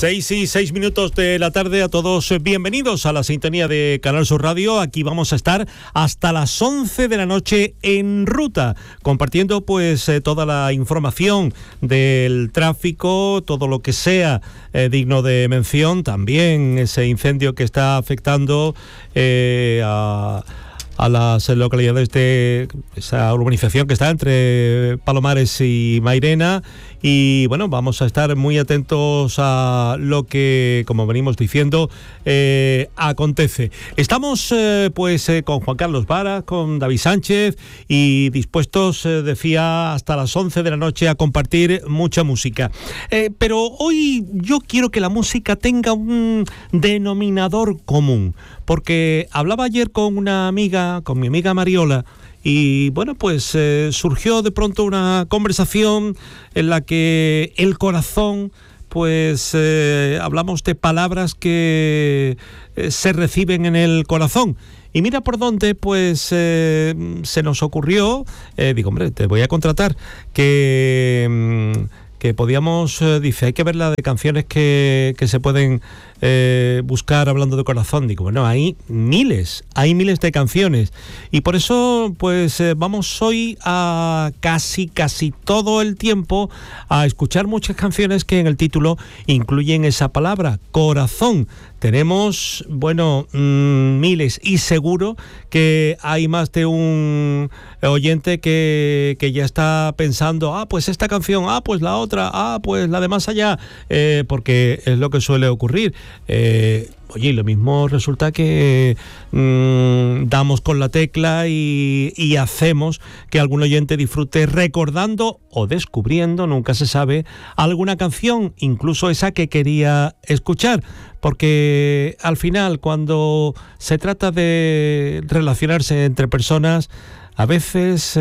6:06 de la tarde, a todos bienvenidos a la sintonía de Canal Sur Radio. Aquí vamos a estar hasta las 11 de la noche en ruta, compartiendo pues toda la información del tráfico, todo lo que sea digno de mención, también ese incendio que está afectando a las localidades de esa urbanización que está entre Palomares y Mairena. Y bueno, vamos a estar muy atentos a lo que, como venimos diciendo, acontece. Estamos con Juan Carlos Vara, con David Sánchez y dispuestos, decía, hasta las 11 de la noche a compartir mucha música. Pero hoy yo quiero que la música tenga un denominador común, porque hablaba ayer con mi amiga Mariola. Y bueno, pues surgió de pronto una conversación en la que el corazón, pues hablamos de palabras que se reciben en el corazón. Y mira por dónde, pues se nos ocurrió, digo, hombre, te voy a contratar, que podíamos, dice, hay que ver la de canciones que se pueden buscar hablando de corazón. Digo, bueno, hay miles de canciones. Y por eso, pues vamos hoy a casi todo el tiempo a escuchar muchas canciones que en el título incluyen esa palabra, corazón. Tenemos, bueno, miles, y seguro que hay más de un oyente que ya está pensando, pues esta canción, pues la otra, pues la de más allá, porque es lo que suele ocurrir. Oye, lo mismo resulta que damos con la tecla y hacemos que algún oyente disfrute recordando o descubriendo, nunca se sabe, alguna canción, incluso esa que quería escuchar. Porque al final, cuando se trata de relacionarse entre personas, a veces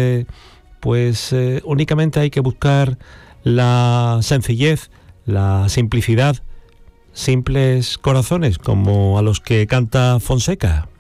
únicamente hay que buscar la sencillez, la simplicidad, simples corazones, como a los que canta Fonseca.